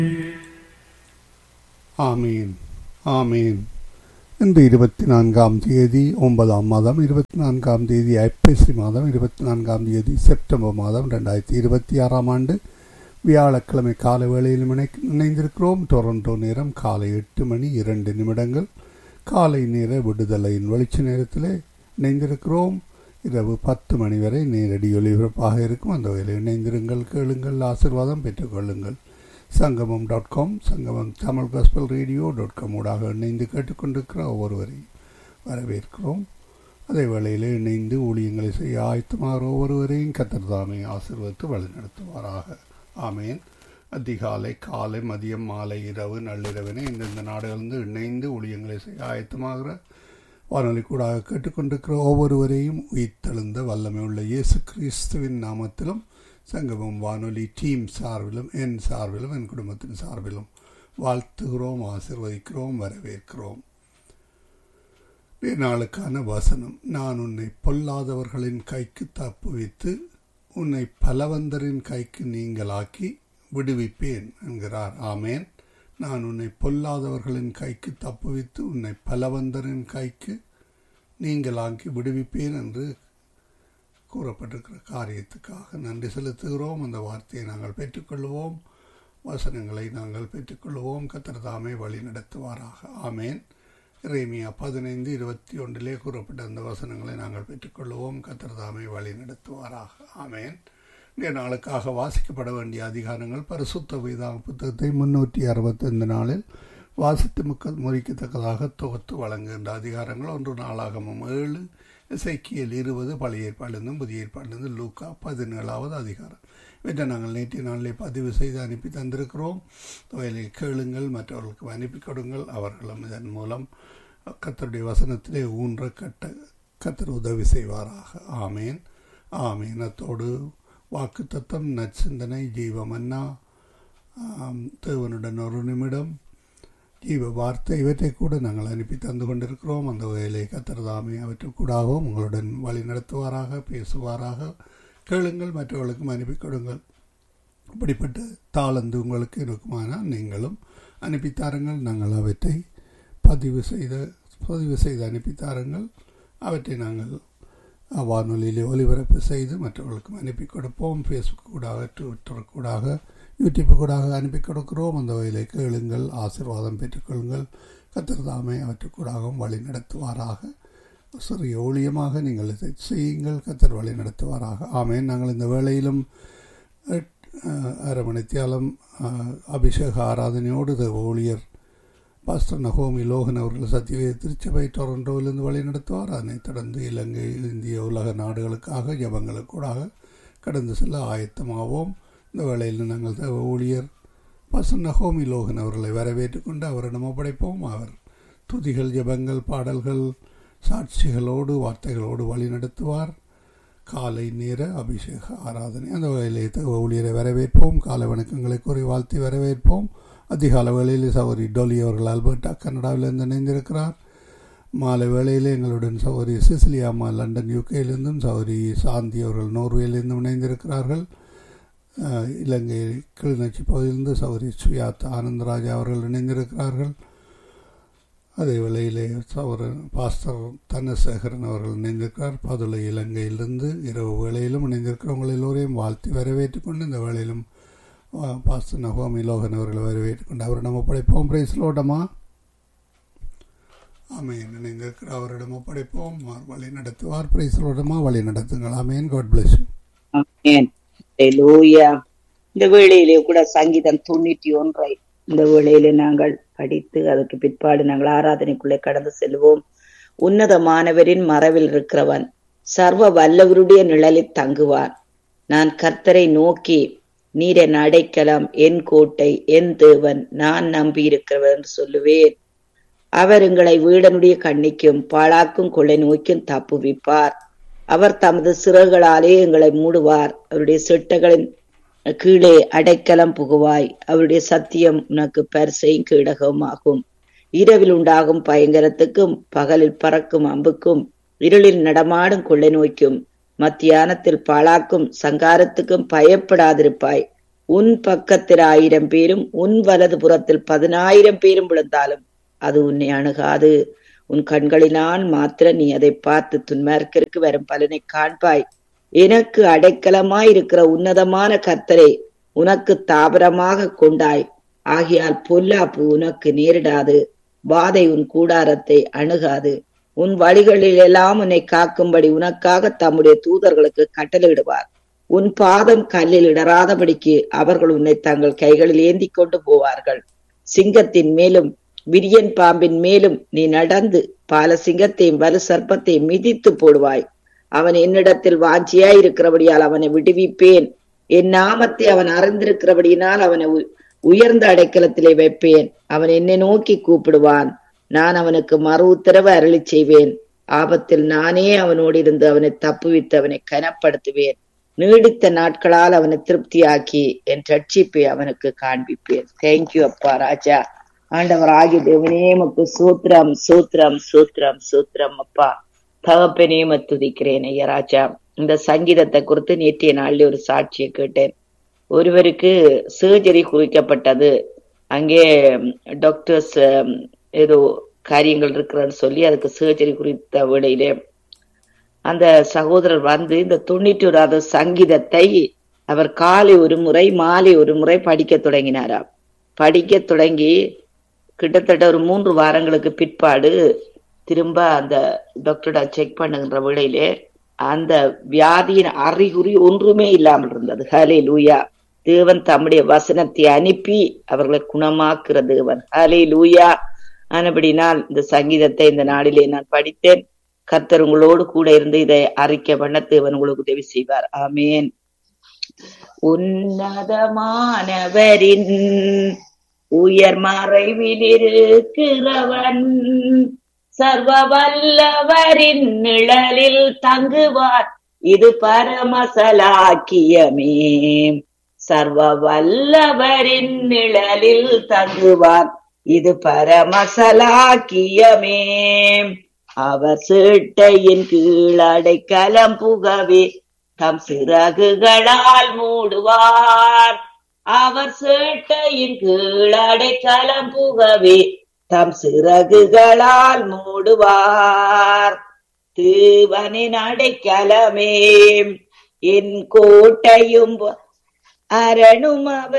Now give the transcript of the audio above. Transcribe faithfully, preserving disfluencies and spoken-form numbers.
ஆமீன் ஆமீன். இன்று இருபத்தி நான்காம் தேதி ஒன்பதாம் மாதம் இருபத்தி நான்காம் தேதி ஐப்பசி மாதம் இருபத்தி நான்காம் தேதி செப்டம்பர் மாதம் ரெண்டாயிரத்தி இருபத்தி ஆறாம் ஆண்டு வியாழக்கிழமை காலை வேளையில் இணைந்திருக்கிறோம். டொரண்டோ நேரம் காலை எட்டு மணி இரண்டு நிமிடங்கள். காலை நேர விடுதலையின் வெளிச்ச நேரத்தில் இணைந்திருக்கிறோம். இரவு பத்து மணி வரை நேரடி ஒலிபரப்பாக இருக்கும். அந்த வகையில் இணைந்திருங்கள், கேளுங்கள், ஆசீர்வாதம் பெற்றுக்கொள்ளுங்கள். சங்கமம் டாட் காம் சங்கமம் Tamil gospel radio dot com ஊடாக இணைந்து கேட்டுக்கொண்டிருக்கிற ஒவ்வொருவரையும் வரவேற்கிறோம். அதே வேளையில் இணைந்து ஊழியங்களை செய்ய ஆயத்தமாக ஒவ்வொருவரையும் கர்த்தர் தாமே ஆசீர்வதித்து வழிநடத்துவாராக. ஆமேன். அதிகாலை, காலை, மதியம், மாலை, இரவு, நள்ளிரவினை இந்தந்த நாடுகளிலிருந்து இணைந்து ஊழியங்களை செய்ய ஆயத்தமாகிற வானொலி கூடாக கேட்டுக்கொண்டிருக்கிற ஒவ்வொருவரையும் உயிர்த்தெழுந்த வல்லமை உள்ள இயேசு கிறிஸ்துவின் நாமத்திலும் சங்கமம் வானொலி டீம் சார்பிலும் என் சார்பிலும் என் குடும்பத்தின் சார்பிலும் வாழ்த்துகிறோம், ஆசீர்வதிக்கிறோம், வரவேற்கிறோம். நாளுக்கான வசனம்: நான் உன்னை பொல்லாதவர்களின் கைக்கு தப்புவித்து உன்னை பலவந்தரின் கைக்கு நீங்களாக்கி விடுவிப்பேன் என்கிறார். ஆமேன். நான் உன்னை பொல்லாதவர்களின் கைக்கு தப்புவித்து உன்னை பலவந்தரின் கைக்கு நீங்களாக்கி விடுவிப்பேன் என்று கூறப்பட்டிருக்கிற காரியத்துக்காக நன்றி செலுத்துகிறோம். அந்த வார்த்தையை நாங்கள் பெற்றுக்கொள்வோம், வசனங்களை நாங்கள் பெற்றுக்கொள்வோம். கர்த்தர் தாமே வழி நடத்துவாராக. ஆமேன். எரேமியா பதினைந்து இருபத்தி ஒன்றிலே கூறப்பட்ட அந்த வசனங்களை நாங்கள் பெற்றுக்கொள்வோம். கர்த்தர் தாமே வழி நடத்துவாராக. ஆமேன். இன்றைய நாளுக்காக வாசிக்கப்பட வேண்டிய அதிகாரங்கள்: பரிசுத்த வேதாகம புத்தகத்தை முன்னூற்றி அறுபத்தைந்து நாளில் வாசித்து முக்க முறிக்கத்தக்கதாக தொகுத்து வழங்குகின்ற அதிகாரங்கள்: ஒன்று நாளாகமம் ஏழு, எசேக்கியேல் இருபது, பழைய ஏற்பாடிலிருந்தும் புதிய ஏற்பாடிலிருந்து லூக்கா பதினேழாவது அதிகாரம். இவற்றை நாங்கள் நேற்றைய நாளிலே பதிவு செய்து அனுப்பி தந்திருக்கிறோம். தொகையிலே கேளுங்கள், மற்றவர்களுக்கு அனுப்பி கொடுங்கள். அவர்களும் இதன் மூலம் கர்த்தருடைய வசனத்திலே ஊன்ற கட்ட கர்த்தர் உதவி செய்வாராக. ஆமேன் ஆமேன். அத்தோடு வாக்கு தத்தம், நற்சிந்தனை, ஜீவமன்னா, தேவனுடன் ஒரு நிமிடம், ஜீவ வார்த்தை, இவற்றை கூட நாங்கள் அனுப்பி தந்து கொண்டிருக்கிறோம். அந்த வகையிலே கர்த்தர் தாமே அவற்றுக்கூடாகவும் உங்களுடன் வழி நடத்துவாராக, பேசுவாராக. கேளுங்கள், மற்றவர்களுக்கும் அனுப்பி கொடுங்கள். இப்படிப்பட்ட தாளந்து உங்களுக்கு இருக்குமானால் நீங்களும் அனுப்பித்தாருங்கள். நாங்கள் அவற்றை பதிவு செய்த பதிவு செய்து அனுப்பித்தாருங்கள். அவற்றை நாங்கள் வானொலியிலே ஒலிபரப்பு செய்து மற்றவர்களுக்கும் அனுப்பி கொடுப்போம். ஃபேஸ்புக் கூடாக, ட்விட்டர் கூடாக, யூடியூப் கூடாக அனுப்பி கொடுக்கிறோம். அந்த வகையிலே கேளுங்கள், ஆசீர்வாதம் பெற்றுக்கொள்ளுங்கள். கர்த்தர் தாமே அவற்றுக்கூடாகவும் வழி நடத்துவாராக. சிறிய ஊழியமாக நீங்கள் இதை செய்யுங்கள். கர்த்தர் வழி நடத்துவாராக. ஆமேன். நாங்கள் இந்த வேளையிலும் அரை மணித்தியாலம் அபிஷேக ஆராதனையோடு ஊழியர் பாஸ்டர் நகோமி லோகன் அவர்கள் சத்தியவேத திருச்சபை டொரண்டோவிலிருந்து வழி நடத்துவார். அதனைத் தொடர்ந்து இலங்கை, இந்திய, உலக நாடுகளுக்காக ஜபங்களுக்கூடாக கடந்து செல்ல ஆயத்தமாவோம். இந்த வேளையில் நாங்கள் ஊழியர் பாஸ்டர் நகோமி லோகன் அவர்களை வரவேற்று கொண்டு அவரிடம் ஒப்படைப்போம். அவர் துதிகள், ஜபங்கள், பாடல்கள், சாட்சிகளோடு, வார்த்தைகளோடு வழி நடத்துவார். காலை நேர அபிஷேக ஆராதனை. அந்த வேளையிலே ஊழியரை வரவேற்போம். காலை வணக்கங்களை கூறி வாழ்த்தி வரவேற்போம். அதிகால வேளையில் சகோதரி டொலி அவர்கள் அல்பர்டா கனடாவிலிருந்து இணைந்திருக்கிறார். மாலை வேளையில் எங்களுடன் சகோதரி சிசிலியாமா லண்டன் யூகேயிலிருந்தும் சகோதரி சாந்தி அவர்கள் நோர்வேயிலிருந்தும் இணைந்திருக்கிறார்கள். இலங்கை கிளிநொச்சி பகுதியிலிருந்து சகோதரி சுயாத் ஆனந்தராஜா அவர்கள் இணைந்திருக்கிறார்கள். அதே வேளையிலே சகோதரன் பாஸ்டர் தனசேகரன் அவர்கள் இணைந்திருக்கிறார். பதுளை இலங்கையிலிருந்து இரவு வேளையிலும் இணைந்திருக்கிறவங்கள் எல்லோரையும் வாழ்த்தி வரவேற்று கொண்டு இந்த வேளையிலும் பாஸ்டர் நகோமி லோகன் அவர்களை வரவேற்று கொண்டு அவரிடம் ஒப்படைப்போம். பிரைஸ்லோடமா ஆமேன். இணைந்திருக்கிற அவரிடம் ஒப்படைப்போம். வழி நடத்துவார். பிரைஸ்லோடமா வழி நடத்துங்கள். ஆமேன். God bless you. ஆமென். ஹல்லேலூயா. இந்த வேளையிலே கூட சங்கீதம் தொண்ணூற்றி ஒன்றை இந்த வேளையிலே நாங்கள் படித்து அதற்கு பிற்பாடு நாங்கள் ஆராதனைக்குள்ளே கடந்து செல்வோம். உன்னதமானவரின் மறைவில் இருக்கிறவன் சர்வ வல்லவருடைய நிழலில் தங்குவான். நான் கர்த்தரை நோக்கி, நீர் என் அடைக்கலம், என் கோட்டை, என் தேவன், நான் நம்பி இருக்கிறவர் என்று சொல்லுவேன். அவர் எங்களை வீடனுடைய கண்ணிக்கும் பாழாக்கும் கொள்ளை நோய்க்கும் தப்புவிப்பார். அவர் தமது சிறகுகளாலே எங்களை மூடுவார். அவருடைய செட்டைகளின் கீழே அடைக்கலம் புகுவாய். அவருடைய சத்தியம் உனக்கு பரிசையும் கீடகமும் ஆகும். இரவில் உண்டாகும் பயங்கரத்துக்கும் பகலில் பறக்கும் அம்புக்கும் இருளில் நடமாடும் கொள்ளை நோய்க்கும் மத்தியானத்தில் பாழாக்கும் சங்காரத்துக்கும் பயப்படாதிருப்பாய். உன் பக்கத்தில் ஆயிரம் பேரும் உன் வலது புறத்தில் பதினாயிரம் பேரும் விழுந்தாலும் அது உன்னை அணுகாது. உன் கண்களினால் மாத்திர நீ அதை பார்த்து துன்மார்க்கருக்கு வரும் பலனை காண்பாய். எனக்கு அடைக்கலமாயிருக்கிற உன்னதமான கர்த்தரை உனக்கு தாபரமாக கொண்டாய். ஆகையால் பொல்லாப்பு உனக்கு நேரிடாது, வாதை உன் கூடாரத்தை அணுகாது. உன் வழிகளில் எல்லாம் உன்னை காக்கும்படி உனக்காக தம்முடைய தூதர்களுக்கு கட்டளையிடுவார். உன் பாதம் கல்லில் இடராதபடிக்கு அவர்கள் உன்னை தங்கள் கைகளில் ஏந்தி கொண்டு போவார்கள். சிங்கத்தின் மேலும் விரியன் பாம்பின் மேலும் நீ நடந்து பால சிங்கத்தையும் வலு சர்ப்பத்தையும் மிதித்து போடுவாய். அவன் என்னிடத்தில் வாஞ்சியாய் இருக்கிறபடியால் அவனை விடுவிப்பேன். என் நாமத்தை அவன் அறிந்திருக்கிறபடியினால் அவனை உயர்ந்த அடைக்கலத்திலே வைப்பேன். அவன் என்னை நோக்கி கூப்பிடுவான், நான் அவனுக்கு மறு உத்தரவு அருளி செய்வேன். ஆபத்தில் நானே அவனோடு இருந்து அவனை தப்புவித்து அவனை கனப்படுத்துவேன். நீடித்த நாட்களால் அவனை திருப்தியாக்கி என் ரட்சிப்பை அவனுக்கு காண்பிப்பேன். தேங்க்யூ அப்பா ராஜா. ஆண்டவர் ஆகிய தேவனே உமக்கு சூத்திரம் சூத்திரம் சூத்திரம் சூத்திரம் அப்பா. தகப்பனே துதிக்கிறேன் ஐயா ராஜா. இந்த சங்கீதத்தை குறித்து நேற்றைய நாளில் ஒரு சாட்சியை கேட்டேன். ஒருவருக்கு சர்ஜரி குறிக்கப்பட்டது. அங்கே டாக்டர்ஸ் ஏதோ காரியங்கள் இருக்கிறன்னு சொல்லி அதுக்கு சர்ஜரி குறித்த வேளையிலே அந்த சகோதரர் வந்து இந்த தொண்ணூற்றி ஓராவது சங்கீதத்தை அவர் காலை ஒரு முறை மாலை ஒரு முறை படிக்க தொடங்கினாராம். படிக்க தொடங்கி கிட்டத்தட்ட ஒரு மூன்று வாரங்களுக்கு பிற்பாடு திரும்ப அந்த டாக்டரை செக் பண்ணுகின்ற வேளையிலே அந்த வியாதியின் அறிகுறி ஒன்றுமே இல்லாமல் இருந்தது. ஹல்லேலூயா. தேவன் தம்முடைய வசனத்தை அனுப்பி அவர்களை குணமாக்குற தேவன். ஹல்லேலூயா. ஆனபடினால் இந்த சங்கீதத்தை இந்த நாளிலே நான் படித்தேன். கர்த்தர் உங்களோடு கூட இருந்து இதை அறிக்கை பண்ண தேவன் உங்களுக்கு உதவி செய்வார். ஆமேன். உன்னதமானவரின் உயர் மறைவில் இருக்கிறவன் சர்வ வல்லவரின் நிழலில் தங்குவார், இது பரமசலாக்கியமே. சர்வ வல்லவரின் நிழலில் தங்குவார், இது பரமசலாக்கியமே. அவர் சேட்டையின் கீழ் அடைக்கலம் புகவே தம் சிறகுகளால் மூடுவார். அவர் சேட்டையின் கீழ் அடைக்கலம் புகவே தம் சிறகுகளால் மூடுவார். தேவனின் அடைக்கலமே என் கோட்டையும் அரணும் அவர்